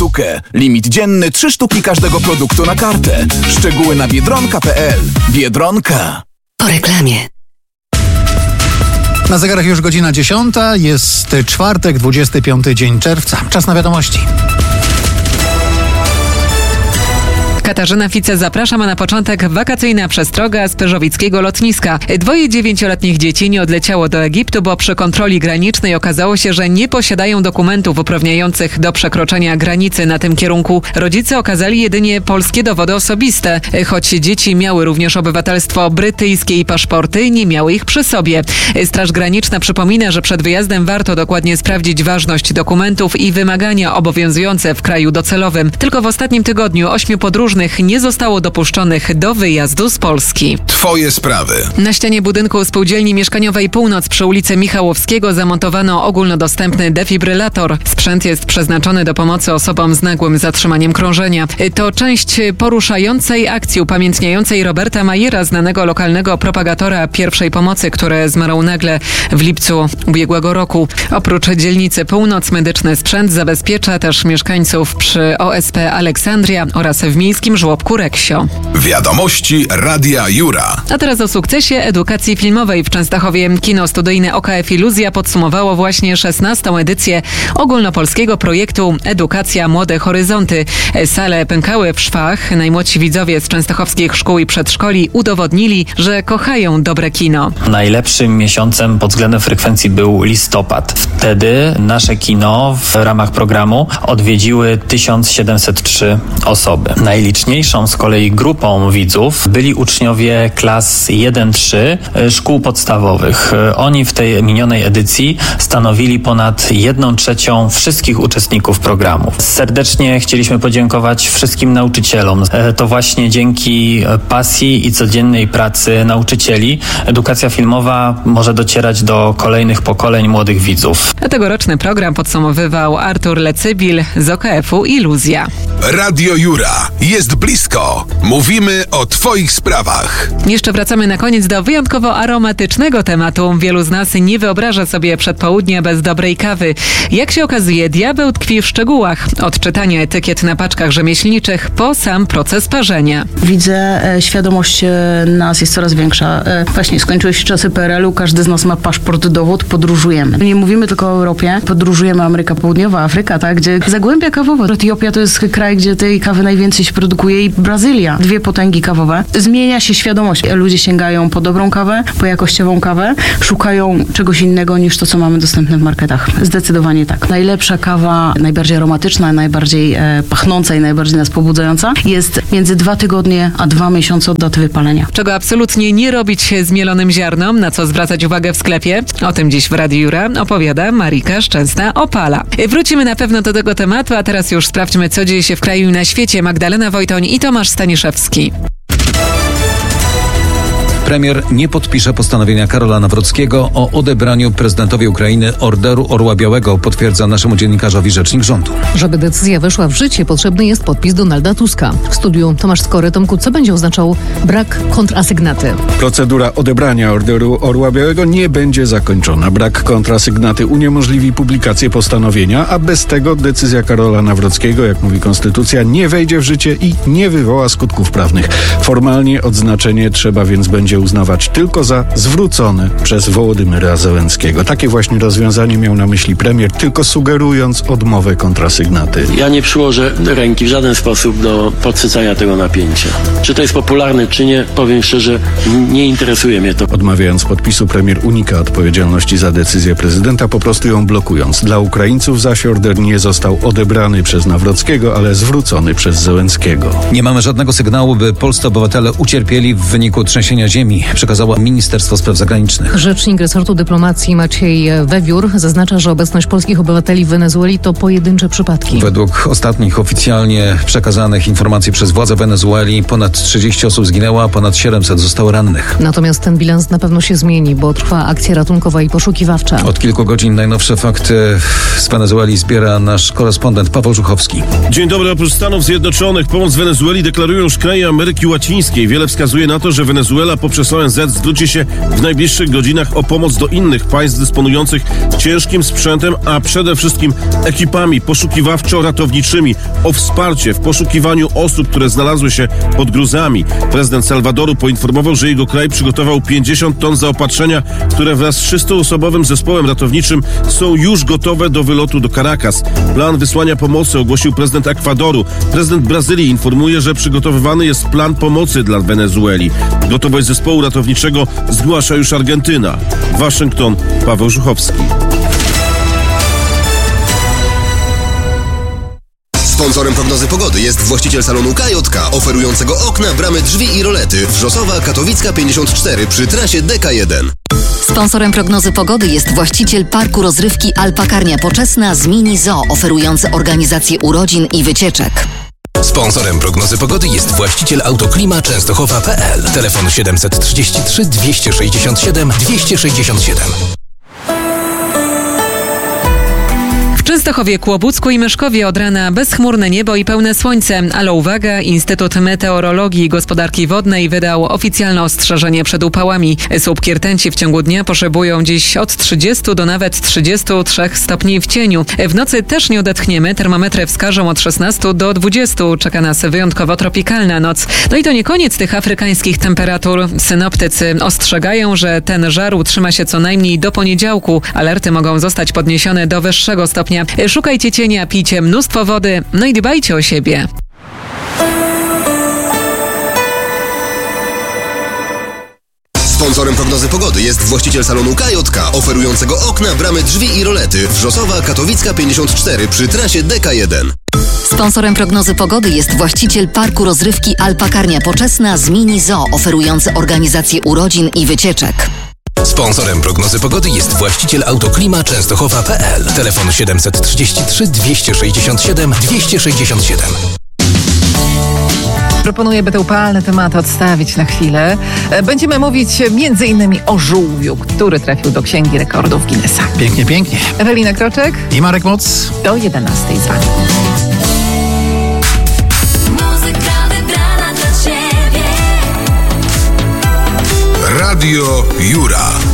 sztukę. Limit dzienny 3 sztuki każdego produktu na kartę. Szczegóły na biedronka.pl. Biedronka. Po reklamie. Na zegarach już godzina 10. Jest czwartek, 25 dzień czerwca. Czas na wiadomości. Katarzyna Fice zapraszam, a na początek wakacyjna przestroga z pyrzowickiego lotniska. 2 9-letnich dzieci nie odleciało do Egiptu, bo przy kontroli granicznej okazało się, że nie posiadają dokumentów uprawniających do przekroczenia granicy na tym kierunku. Rodzice okazali jedynie polskie dowody osobiste. Choć dzieci miały również obywatelstwo brytyjskie i paszporty, nie miały ich przy sobie. Straż Graniczna przypomina, że przed wyjazdem warto dokładnie sprawdzić ważność dokumentów i wymagania obowiązujące w kraju docelowym. Tylko w ostatnim tygodniu 8 podróżnych nie zostało dopuszczonych do wyjazdu z Polski. Twoje sprawy. Na ścianie budynku spółdzielni mieszkaniowej Północ przy ulicy Michałowskiego zamontowano ogólnodostępny defibrylator. Sprzęt jest przeznaczony do pomocy osobom z nagłym zatrzymaniem krążenia. To część poruszającej akcji upamiętniającej Roberta Majera, znanego lokalnego propagatora pierwszej pomocy, który zmarł nagle w lipcu ubiegłego roku. Oprócz dzielnicy Północ medyczny sprzęt zabezpiecza też mieszkańców przy OSP Aleksandria oraz w miejskim żłobku Reksio. Wiadomości Radia Jura. A teraz o sukcesie edukacji filmowej w Częstochowie. Kino studyjne OKF Iluzja podsumowało właśnie 16. edycję ogólnopolskiego projektu Edukacja Młode Horyzonty. Sale pękały w szwach. Najmłodsi widzowie z częstochowskich szkół i przedszkoli udowodnili, że kochają dobre kino. Najlepszym miesiącem pod względem frekwencji był listopad. Wtedy nasze kino w ramach programu odwiedziły 1703 osoby. Najliczniejszą z kolei grupą widzów byli uczniowie klas 1-3 szkół podstawowych. Oni w tej minionej edycji stanowili ponad 1/3 wszystkich uczestników programu. Serdecznie chcieliśmy podziękować wszystkim nauczycielom. To właśnie dzięki pasji i codziennej pracy nauczycieli edukacja filmowa może docierać do kolejnych pokoleń młodych widzów. Tegoroczny program podsumowywał Artur Lecybil z OKF-u Iluzja. Radio Jura. Jest blisko. Mówimy o Twoich sprawach. Jeszcze wracamy na koniec do wyjątkowo aromatycznego tematu. Wielu z nas nie wyobraża sobie przedpołudnia bez dobrej kawy. Jak się okazuje, diabeł tkwi w szczegółach. Od czytania etykiet na paczkach rzemieślniczych po sam proces parzenia. Widzę, świadomość nas jest coraz większa. Właśnie skończyły się czasy PRL-u, każdy z nas ma paszport, dowód, podróżujemy. Nie mówimy tylko o Europie, podróżujemy Ameryka Południowa, Afryka, tak, gdzie zagłębia kawowe. Etiopia to jest kraj, gdzie tej kawy najwięcej się produkuje i Brazylia. 2 potęgi kawowe. Zmienia się świadomość. Ludzie sięgają po dobrą kawę, po jakościową kawę, szukają czegoś innego niż to, co mamy dostępne w marketach. Zdecydowanie tak. Najlepsza kawa, najbardziej aromatyczna, najbardziej pachnąca i najbardziej nas pobudzająca jest między 2 tygodnie a 2 miesiące od daty wypalenia. Czego absolutnie nie robić z mielonym ziarnom, na co zwracać uwagę w sklepie? O tym dziś w Radiu Jura opowiada Marika Szczęsna-Opala. Wrócimy na pewno do tego tematu, a teraz już sprawdźmy, co dzieje się w kraju i na świecie. Magdalena Wojtoń i Tomasz Staniszewski. Premier nie podpisze postanowienia Karola Nawrockiego o odebraniu prezydentowi Ukrainy Orderu Orła Białego, potwierdza naszemu dziennikarzowi rzecznik rządu. Żeby decyzja weszła w życie, potrzebny jest podpis Donalda Tuska. W studiu Tomasz Skory. Tomku, co będzie oznaczał brak kontrasygnaty? Procedura odebrania Orderu Orła Białego nie będzie zakończona. Brak kontrasygnaty uniemożliwi publikację postanowienia, a bez tego decyzja Karola Nawrockiego, jak mówi konstytucja, nie wejdzie w życie i nie wywoła skutków prawnych. Formalnie odznaczenie trzeba więc będzie uznawać tylko za zwrócone przez Wołodymyra Zełenskiego. Takie właśnie rozwiązanie miał na myśli premier, tylko sugerując odmowę kontrasygnaty. Ja nie przyłożę ręki w żaden sposób do podsycania tego napięcia. Czy to jest popularne, czy nie, powiem szczerze, nie interesuje mnie to. Odmawiając podpisu, premier unika odpowiedzialności za decyzję prezydenta, po prostu ją blokując. Dla Ukraińców zaś order nie został odebrany przez Nawrockiego, ale zwrócony przez Zełenskiego. Nie mamy żadnego sygnału, by polscy obywatele ucierpieli w wyniku trzęsienia ziemi, przekazało Ministerstwo Spraw Zagranicznych. Rzecznik resortu dyplomacji Maciej Wewiór zaznacza, że obecność polskich obywateli w Wenezueli to pojedyncze przypadki. Według ostatnich oficjalnie przekazanych informacji przez władze Wenezueli ponad 30 osób zginęło, a ponad 700 zostało rannych. Natomiast ten bilans na pewno się zmieni, bo trwa akcja ratunkowa i poszukiwawcza. Od kilku godzin najnowsze fakty z Wenezueli zbiera nasz korespondent Paweł Żuchowski. Dzień dobry. Oprócz Stanów Zjednoczonych pomoc Wenezueli deklarują już kraje Ameryki Łacińskiej. Wiele wskazuje na to, że Wenezuela poprzez przez ONZ zwróci się w najbliższych godzinach o pomoc do innych państw dysponujących ciężkim sprzętem, a przede wszystkim ekipami poszukiwawczo-ratowniczymi, o wsparcie w poszukiwaniu osób, które znalazły się pod gruzami. Prezydent Salwadoru poinformował, że jego kraj przygotował 50 ton zaopatrzenia, które wraz z 300-osobowym zespołem ratowniczym są już gotowe do wylotu do Caracas. Plan wysłania pomocy ogłosił prezydent Ekwadoru. Prezydent Brazylii informuje, że przygotowywany jest plan pomocy dla Wenezueli. Gotowość zespołu ratowniczego zgłasza już Argentyna. Waszyngton, Paweł Żuchowski. Sponsorem prognozy pogody jest właściciel salonu KJK, oferującego okna, bramy, drzwi i rolety. Wrzosowa, Katowicka 54 przy trasie DK1. Sponsorem prognozy pogody jest właściciel parku rozrywki Alpakarnia Poczesna z Mini Zoo, oferujący organizację urodzin i wycieczek. Sponsorem prognozy pogody jest właściciel Autoklima Częstochowa.pl. Telefon 733 267 267. W Częstochowie, Kłobucku i Myszkowie od rana bezchmurne niebo i pełne słońce, ale uwaga, Instytut Meteorologii i Gospodarki Wodnej wydał oficjalne ostrzeżenie przed upałami. Słupki rtęci w ciągu dnia poszybują dziś od 30 do nawet 33 stopni w cieniu. W nocy też nie odetchniemy, termometry wskażą od 16 do 20. Czeka nas wyjątkowo tropikalna noc. No i to nie koniec tych afrykańskich temperatur. Synoptycy ostrzegają, że ten żar utrzyma się co najmniej do poniedziałku. Alerty mogą zostać podniesione do wyższego stopnia. Szukajcie cienia, pijcie mnóstwo wody, no i dbajcie o siebie. Sponsorem prognozy pogody jest właściciel salonu KJK, oferującego okna, bramy, drzwi i rolety. Wrzosowa, Katowicka 54 przy trasie DK1. Sponsorem prognozy pogody jest właściciel parku rozrywki Alpakarnia Poczesna z Mini Zoo, oferujący organizację urodzin i wycieczek. Sponsorem prognozy pogody jest właściciel Autoklima Częstochowa.pl. Telefon 733 267 267. Proponuję, by te upalne tematy odstawić na chwilę. Będziemy mówić m.in. o żółwiu, który trafił do Księgi Rekordów Guinnessa. Pięknie, pięknie. Ewelina Kroczek i Marek Moc. Do 11 z wami. Radio Jura.